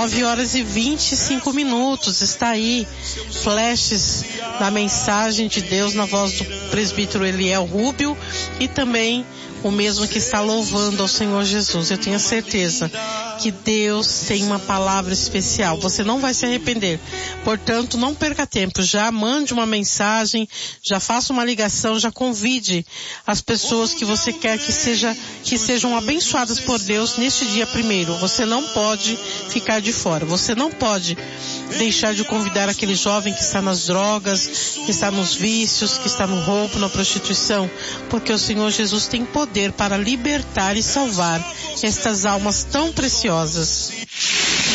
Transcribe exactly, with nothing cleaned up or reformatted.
nove horas e vinte e cinco minutos, está aí, flashes da mensagem de Deus na voz do presbítero Eliel Rubio e também o mesmo que está louvando ao Senhor Jesus. Eu tenho certeza que Deus tem uma palavra especial. Você não vai se arrepender. Portanto, não perca tempo. Já mande uma mensagem, já faça uma ligação, já convide as pessoas que você quer que, seja, que sejam abençoadas por Deus neste dia primeiro. Você não pode ficar de fora. Você não pode deixar de convidar aquele jovem que está nas drogas, que está nos vícios, que está no roubo, na prostituição, porque o Senhor Jesus tem poder para libertar e salvar estas almas tão preciosas.